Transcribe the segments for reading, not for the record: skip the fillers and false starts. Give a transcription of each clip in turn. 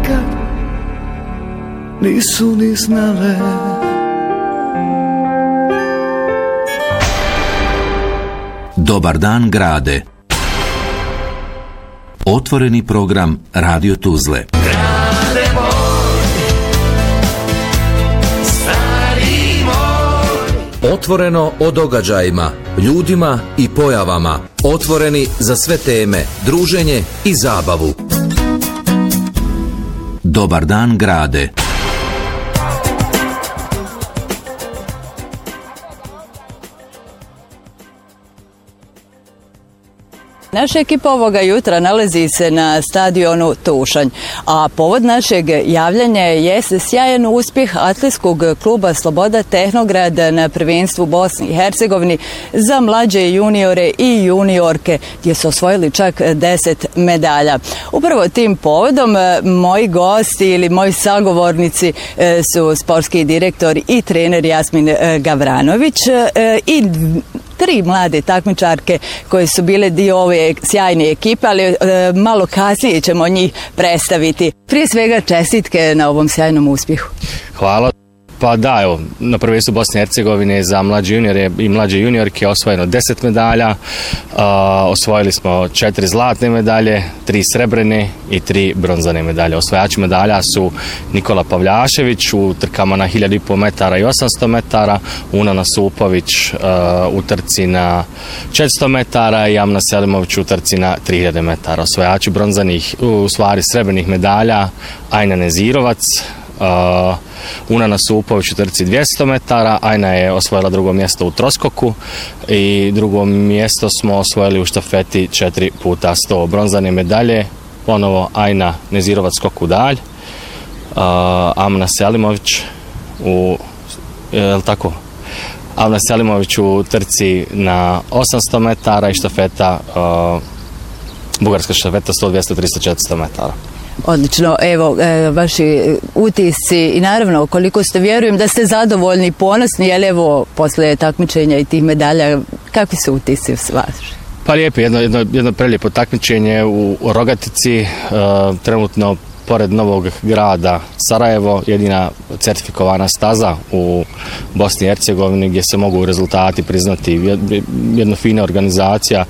nikad nisu ni znale. Dobar dan grade. Otvoreni program Radio Tuzle. Grade moj, stari moj. Otvoreno o događajima, ljudima i pojavama. Otvoreni za sve teme, druženje i zabavu. Dobar dan grade. Naša ekipa ovoga jutra nalazi se na stadionu Tušanj, a povod našeg javljanja jeste sjajan uspjeh atletskog kluba Sloboda Tehnograd na prvenstvu Bosni i Hercegovini za mlađe juniore i juniorke, gdje su osvojili čak 10 medalja. Upravo tim povodom moji gosti ili moji sagovornici su sportski direktor i trener Jasmin Gavranović i 3 mlade takmičarke koje su bile dio ove sjajne ekipe, ali malo kasnije ćemo njih predstaviti. Prije svega čestitke na ovom sjajnom uspjehu. Hvala. Pa da, evo, na prvenstvu Bosne i Hercegovine za mlađe juniore i mlađe juniorke osvojeno 10 medalja. Osvojili smo 4 zlatne medalje, 3 srebrene i 3 bronzane medalje. Osvajači medalja su Nikola Pavljašević u trkama na 1500 metara i 800 metara, Una Nasupović u trci na 400 metara i Amna Selimović u trci na 3000 metara. Osvajači bronzanih, u stvari srebrnih medalja, Ajna Nezirovac, Una Nasupović u trci 200 metara, Ajna je osvojila drugo mjesto u troskoku i drugo mjesto smo osvojili u štafeti 4x100. Bronzane medalje, ponovo Ajna Nezirovac skok u dalj, Amna Selimović Amna Selimović u trci na 800 metara i štafeta, bugarska štafeta 100, 200, 300, 400 metara. Odlično, evo vaši utisci i naravno koliko ste, vjerujem da ste zadovoljni i ponosni, jer evo posle takmičenja i tih medalja, kakvi su utisci vaši? Pa lijepo, jedno prelijepo takmičenje u Rogatici, trenutno pored Novog Grada Sarajevo, jedina certifikovana staza u Bosni i Hercegovini gdje se mogu rezultati priznati. Jedna fina organizacija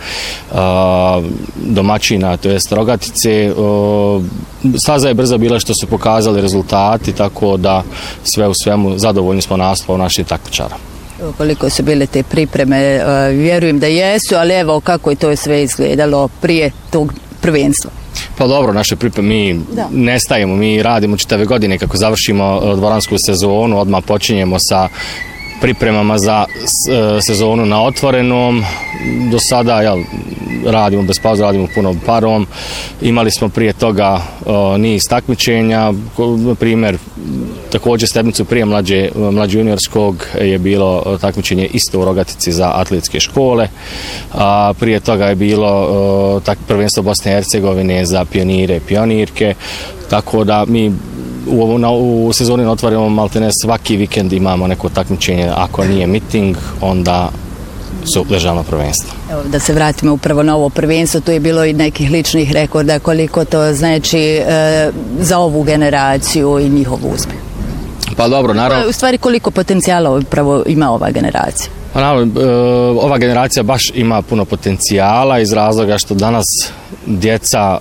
domaćina, to jest Rogatice. Staza je brzo bila što su pokazali rezultati, tako da sve u svemu zadovoljni smo nastupom naših takmičara. Koliko su bile te pripreme, vjerujem da jesu, ali evo kako je to sve izgledalo prije tog prvenstva? Pa dobro, naše pripreme, mi ne stajemo, mi radimo čitave godine. Kako završimo dvoransku sezonu, odmah počinjemo sa pripremama za sezonu na otvorenom. Do sada radimo bez pauze, radimo punom parom. Imali smo prije toga niz takmičenja, na primjer također stepnicu prije mlađe juniorskog je bilo takmičenje isto u Rogatici za atletske škole. Prije toga je bilo prvenstvo Bosne i Hercegovine za pionire i pionirke, tako da mi u sezoni na otvorenom maltene svaki vikend imamo neko takmičenje. Ako nije miting, onda su državno prvenstvo. Evo, da se vratimo upravo na ovo prvenstvo, tu je bilo i nekih ličnih rekorda, koliko to znači za ovu generaciju i njihov uspjeh. Pa dobro, naravno. U stvari koliko potencijala upravo ima ova generacija? Pa naravno, ova generacija baš ima puno potencijala iz razloga što danas djeca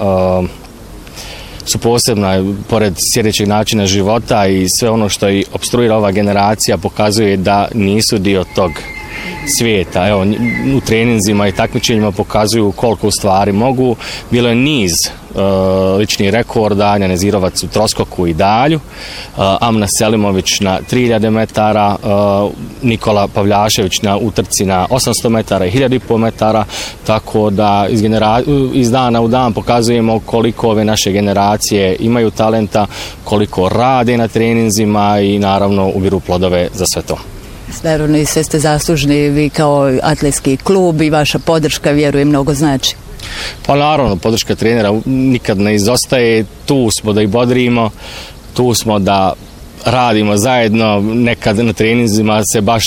su posebna, pored sljedećeg načina života i sve ono što i opstruira ova generacija pokazuje da nisu dio tog svijeta. Evo, u treninzima i takmičenjima pokazuju koliko u stvari mogu. Bilo je niz ličnih rekorda, Ajna Nezirovac u troskoku i dalju, Amna Selimović na 3000 metara, Nikola Pavljašević na utrci na 800 metara i 1500 metara, tako da iz dana u dan pokazujemo koliko ove naše generacije imaju talenta, koliko rade na treninzima i naravno ubiru plodove za sve to. Naravno i sve ste zaslužni, vi kao atletski klub i vaša podrška, vjerujem, mnogo znači. Pa naravno, podrška trenera nikad ne izostaje, tu smo da ih bodrimo, tu smo da radimo zajedno, nekad na treninzima se baš